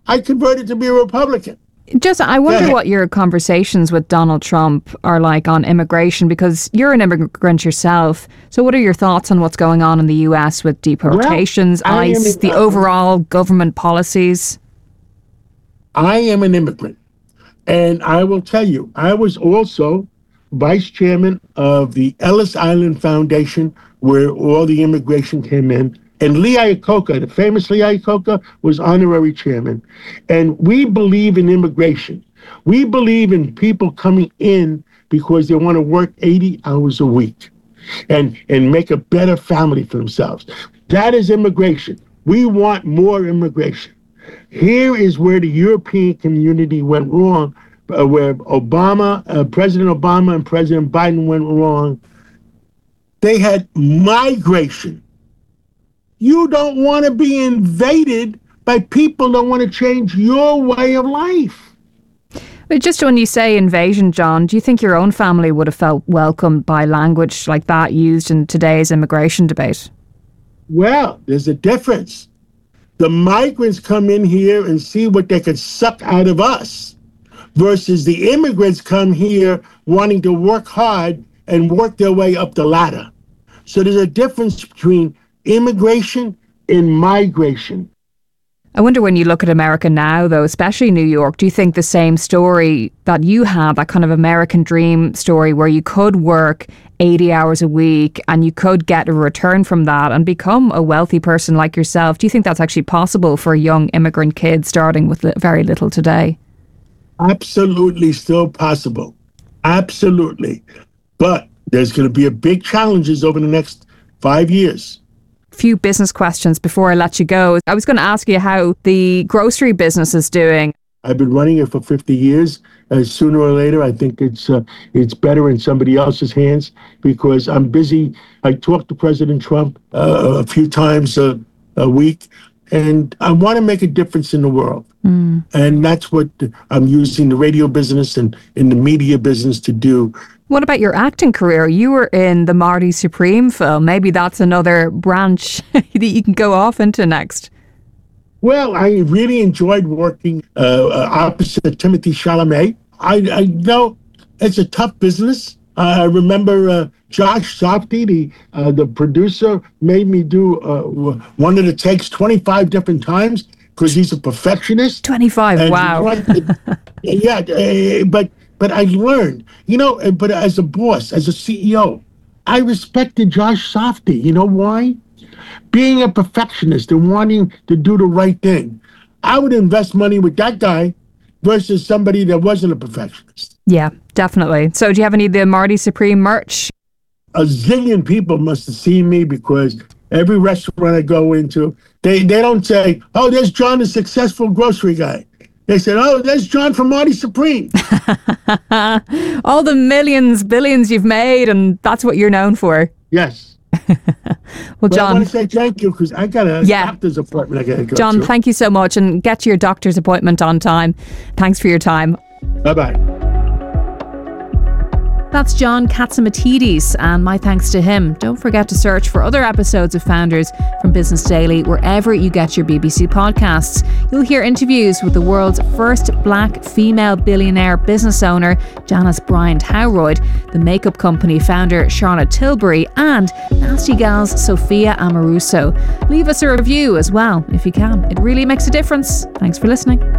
I converted to be a Republican. I wonder what your conversations with Donald Trump are like on immigration, because you're an immigrant yourself. So what are your thoughts on what's going on in the US with deportations, ICE, the overall government policies? I am an immigrant. And I will tell you, I was also vice chairman of the Ellis Island Foundation, where all the immigration came in. And Lee Iacocca, the famous Lee Iacocca, was honorary chairman. And we believe in immigration. We believe in people coming in because they want to work 80 hours a week and make a better family for themselves. That is immigration. We want more immigration. Here is where the European community went wrong, where President Obama and President Biden went wrong. They had migration. You don't want to be invaded by people that want to change your way of life. But just when you say invasion, John, do you think your own family would have felt welcomed by language like that used in today's immigration debate? Well, there's a difference. The migrants come in here and see what they could suck out of us, versus the immigrants come here wanting to work hard and work their way up the ladder. So there's a difference between immigration and migration. I wonder, when you look at America now, though, especially New York, do you think the same story that you have, that kind of American dream story where you could work 80 hours a week and you could get a return from that and become a wealthy person like yourself, do you think that's actually possible for a young immigrant kid starting with very little today? Absolutely still possible. Absolutely. But there's going to be a big challenges over the next 5 years. Few business questions before I let you go. I was going to ask you how the grocery business is doing. I've been running it for 50 years. Sooner or later, I think it's better in somebody else's hands because I'm busy. I talk to President Trump a few times a week, and I want to make a difference in the world. And that's what I'm using the radio business and in the media business to do. What about your acting career? You were in the Marty Supreme film. Maybe that's another branch that you can go off into next. Well, I really enjoyed working opposite Timothy Chalamet. I know it's a tough business. I remember Josh Softy, the producer, made me do one of the takes 25 different times because he's a perfectionist. 25, and wow. But I learned, but as a boss, as a CEO, I respected Josh Softy. You know why? Being a perfectionist and wanting to do the right thing. I would invest money with that guy versus somebody that wasn't a perfectionist. Yeah, definitely. So do you have any of the Marty Supreme merch? A zillion people must have seen me because every restaurant I go into, they don't say, oh, there's John, the successful grocery guy. They said, oh, there's John from Marty Supreme. All the millions, billions you've made, and that's what you're known for. Yes. Well, John, I want to say thank you because I got a doctor's appointment I got to go to. John, thank you so much, and get to your doctor's appointment on time. Thanks for your time. Bye-bye. That's John Catsimatidis, and my thanks to him. Don't forget to search for other episodes of Founders from Business Daily wherever you get your BBC podcasts. You'll hear interviews with the world's first black female billionaire business owner, Janice Bryant Howroyd, the makeup company founder, Charlotte Tilbury, and Nasty Gal's Sophia Amoruso. Leave us a review as well if you can. It really makes a difference. Thanks for listening.